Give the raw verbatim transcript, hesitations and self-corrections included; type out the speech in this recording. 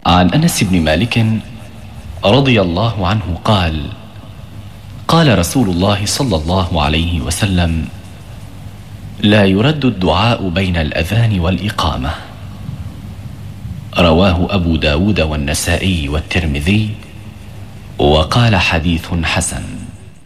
عن أنس بن مالك رضي الله عنه قال: قال رسول الله صلى الله عليه وسلم: لا يرد الدعاء بين الأذان والإقامة. رواه أبو داود والنسائي والترمذي، وقال حديث حسن.